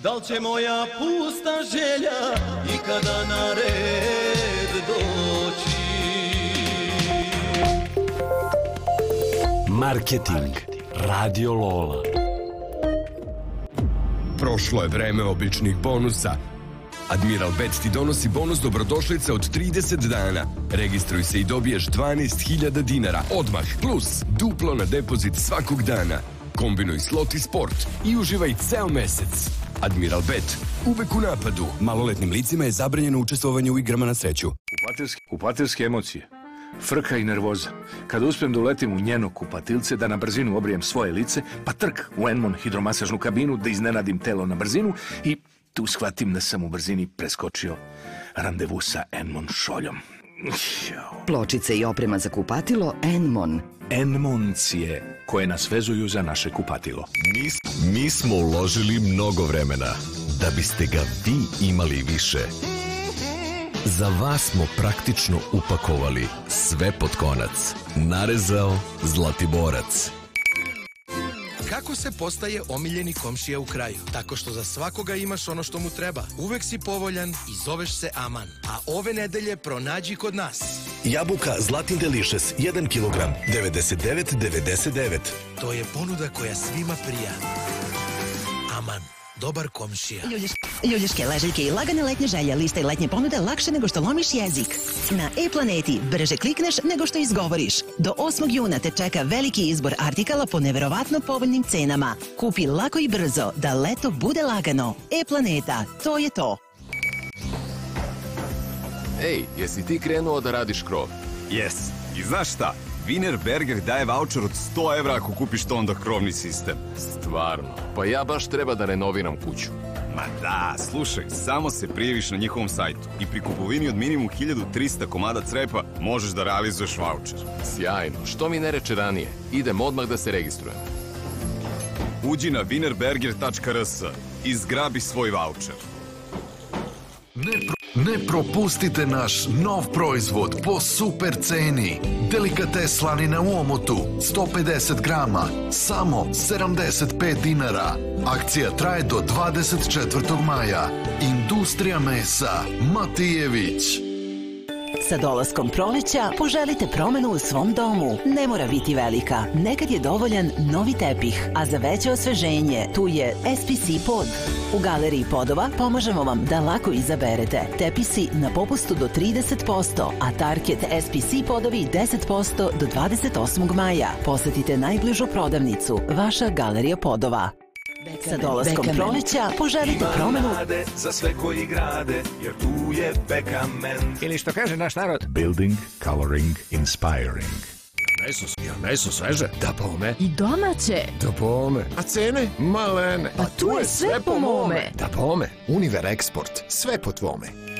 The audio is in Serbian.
Da li će moja pusta želja ikada na red doći? Marketing Radio Lola. Prošlo je vreme običnih bonusa. Admiral Bet ti donosi bonus dobrodošlice od 30 dana. Registruj se i dobiješ 12.000 dinara odmah, plus duplo na depozit svakog dana. Kombinuj slot i sport i uživaj ceo mesec. Admiral Bet, uvek u napadu. Maloletnim licima je zabranjeno učestvovanje u igrama na sreću. Kupateljske emocije, frka i nervoza. Kada uspijem da uletim u njeno kupatilce, da na brzinu obrijem svoje lice, pa trk u Enmon hidromasažnu kabinu, da iznenadim telo na brzinu i tu shvatim da sam u brzini preskočio randevu sa Enmon šoljom. Pločice i oprema za kupatilo Enmon. Enmoncije koje nas vezuju za naše kupatilo. Mi smo uložili mnogo vremena da biste ga vi imali više. Za vas smo praktično upakovali sve pod konac. Narezao Zlatiborac. Kako se postaje omiljeni komšija u kraju? Tako što za svakoga imaš ono što mu treba. Uvek si povoljan i zoveš se Aman. A ove nedelje pronađi kod nas. Jabuka Zlatin Delicious 1 kg 99,99. To je ponuda koja svima prija. Aman. Dobar komšija. Ljuljaške, ležaljke i lagane letnje želje, lista i letnje ponude lakše nego što lomiš jezik. Na e-planeti brže klikneš nego što izgovoriš. Do 8. juna te čeka veliki izbor artikala po neverovatno povoljnim cenama. Kupi lako i brzo da leto bude lagano. E-planeta, to je to. Ej, jesi ti krenuo da radiš krov? Jes. I znaš šta? Wienerberger daje vaučer od 100 evra ako kupiš to onda krovni sistem. Stvarno? Pa ja baš treba da renoviram kuću. Ma da, slušaj, samo se prijaviš na njihovom sajtu i pri kupovini od minimum 1300 komada crepa možeš da realizuješ vaučer. Sjajno, što mi ne reče ranije? Idem odmah da se registrujem. Uđi na wienerberger.rs i zgrabi svoj vaučer. Ne propustite naš nov proizvod po super ceni. Delikates slanina u omotu, 150 grama, samo 75 dinara. Akcija traje do 24. maja. Industrija mesa, Matijević. Sa dolaskom proleća poželite promenu u svom domu. Ne mora biti velika. Nekad je dovoljan novi tepih, a za veće osveženje tu je SPC pod. U Galeriji podova pomažemo vam da lako izaberete. Tepisi na popustu do 30%, a Target SPC podovi 10% do 28. maja. Posetite najbližu prodavnicu. Vaša Galerija podova. Sa dolaskom proleća poželite promenu za sve koji grade, jer tu je Bekament. Ili što kaže naš narod, Building, coloring, inspiring. Meso sveže? Da pome. I domaće. Da pome. A cene? Malene. Pa tu je sve po mome. Da pome. Univer Export. Sve po tvome.